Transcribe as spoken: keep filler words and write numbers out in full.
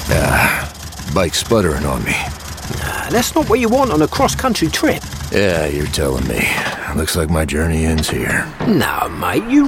Ah, bike's sputtering on me. Nah, that's not what you want on a cross-country trip. Yeah, you're telling me. Looks like my journey ends here. Nah, mate, you